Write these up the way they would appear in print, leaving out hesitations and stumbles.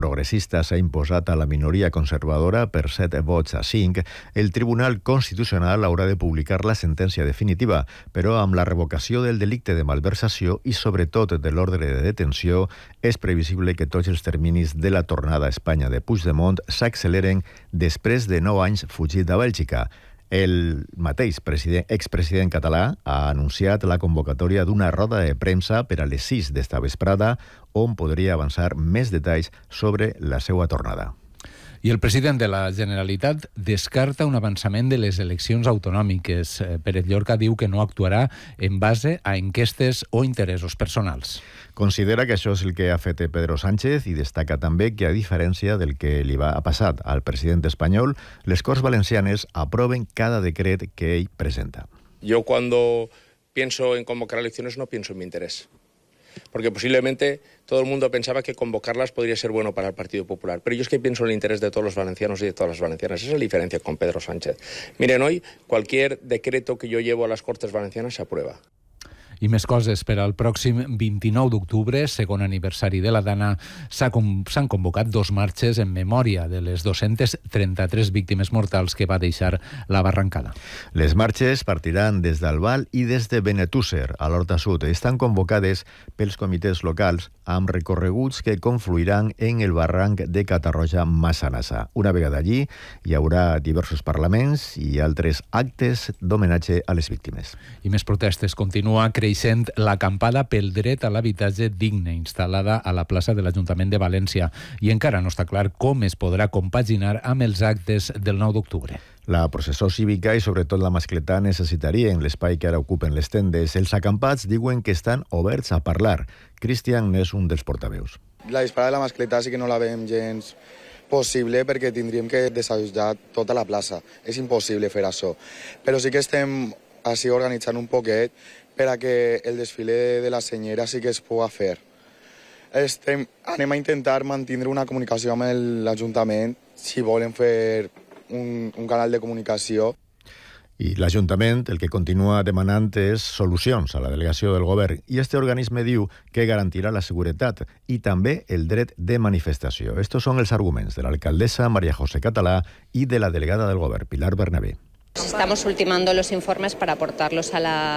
progressista s'ha imposat a la minoria conservadora per 7 vots a 5, el Tribunal Constitucional haurà de publicar la sentència definitiva, però amb la revocació del delicte de malversació i sobretot de l'ordre de detenció, és previsible que tots els terminis de la tornada a Espanya de Puigdemont s'acceleren després de 9 anys fugit de Bèlgica. El mateix expresident català ha anunciat la convocatòria d'una roda de premsa per a les 6 d'esta vesprada, on podria avançar més detalls sobre la seva tornada. I el president de la Generalitat descarta un avançament de les eleccions autonòmiques. Pérez Llorca diu que no actuarà en base a enquestes o interessos personals. Considera que això és el que ha fet Pedro Sánchez i destaca també que, a diferència del que li va passar al president espanyol, les Corts Valencianes aproven cada decret que ell presenta. Yo cuando pienso en convocar elecciones no pienso en mi interés. Porque posiblemente todo el mundo pensaba que convocarlas podría ser bueno para el Partido Popular. Pero yo es que pienso en el interés de todos los valencianos y de todas las valencianas. Esa es la diferencia con Pedro Sánchez. Miren, hoy cualquier decreto que yo llevo a las Cortes Valencianas se aprueba. I més coses. Per al pròxim 29 d'octubre, segon aniversari de la Dana, s'han convocat 2 marxes en memòria de les 233 víctimes mortals que va deixar la barrancada. Les marxes partiran des d'Albal i des de Benetússer, a l'Horta Sud. Estan convocades pels comitès locals amb recorreguts que confluiran en el barranc de Catarroja-Massanassa. Una vegada allí, hi haurà diversos parlaments i altres actes d'homenatge a les víctimes. I més protestes. Continua creixent l'acampada pel dret a l'habitatge digne instal·lada a la plaça de l'Ajuntament de València i encara no està clar com es podrà compaginar amb els actes del 9 d'octubre. La processó cívica i sobretot la mascletà necessitarien l'espai que ara ocupen les tendes. Els acampats diuen que estan oberts a parlar. Cristian n'és un dels portaveus. La disparada de la mascletà sí que no la veiem gens possible perquè tindríem que desallotjar tota la plaça. És impossible fer això. Però sí que estem així organitzant un poquet per a que el desfile de la senyera sí que es pugui fer. Anem a intentar mantenir una comunicació amb l'Ajuntament si volen fer un canal de comunicació. I l'Ajuntament el que continua demanant és solucions a la delegació del govern i este organisme diu que garantirà la seguretat i també el dret de manifestació. Estos són els arguments de l'alcaldessa María José Català i de la delegada del govern, Pilar Bernabé. Estamos ultimando los informes para aportarlos a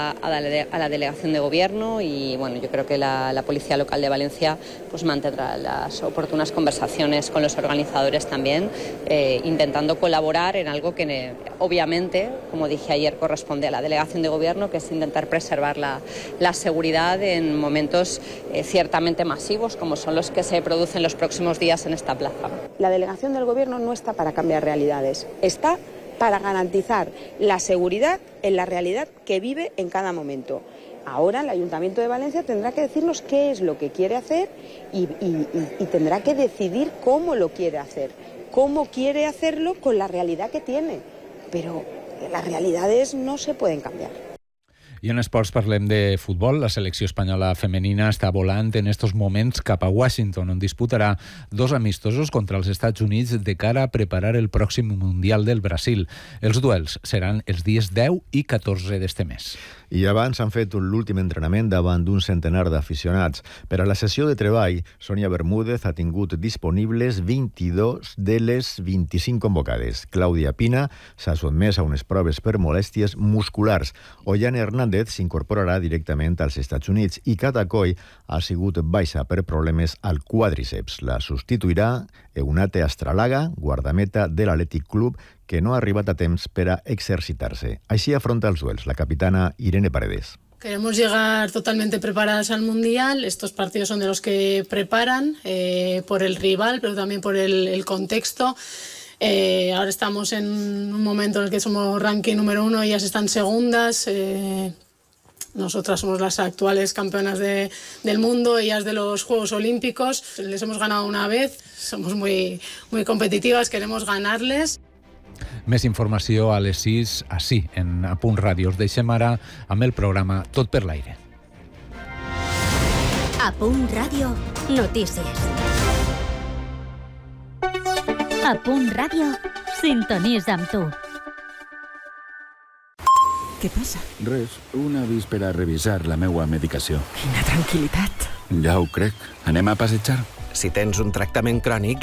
la delegación de gobierno y bueno, yo creo que la Policía Local de Valencia pues mantendrá las oportunas conversaciones con los organizadores también, intentando colaborar en algo que obviamente, como dije ayer, corresponde a la delegación de gobierno, que es intentar preservar la seguridad en momentos ciertamente masivos como son los que se producen los próximos días en esta plaza. La delegación del gobierno no está para cambiar realidades, está para garantizar la seguridad en la realidad que vive en cada momento. Ahora el Ayuntamiento de Valencia tendrá que decirnos qué es lo que quiere hacer y tendrá que decidir cómo lo quiere hacer, cómo quiere hacerlo con la realidad que tiene. Pero las realidades no se pueden cambiar. I en esports parlem de futbol. La selecció espanyola femenina està volant en estos moments cap a Washington, on disputarà 2 amistosos contra els Estats Units de cara a preparar el pròxim Mundial del Brasil. Els duels seran els dies 10 i 14 d'este mes. I abans han fet l'últim entrenament davant d'un centenar d'aficionats. Per a la sessió de treball, Sònia Bermúdez ha tingut disponibles 22 de les 25 convocades. Clàudia Pina s'ha sotmès a unes proves per molèsties musculars. Ollane Hernández s'incorporarà directament als Estats Units i Cata Coll ha sigut baixa per problemes al quàdriceps. La substituirà Eunate Astralaga, guardameta de l'Atlètic Club, que no ha arribat a temps per a exercitar-se. Així afronta els duels la capitana Irene Paredes. Queremos llegar totalmente preparadas al Mundial. Estos partidos son de los que preparan por el rival, pero también por el contexto. Ahora estamos en un momento en el que somos ranking número 1, ellas están segundas. Nosotras somos las actuales campeonas del mundo, ellas de los Juegos Olímpicos. Les hemos ganado una vez, somos muy competitivas, queremos ganarles. Més informació a les 6, ací, en A Punt Ràdio. Us deixem ara amb el programa Tot per l'aire. A Punt Ràdio, notícies. A Punt Ràdio, sintonís amb tu. Què passa? Res, un avís per a revisar la meua medicació. Quina tranquil·litat. Ja ho crec. Anem a passejar? Si tens un tractament crònic,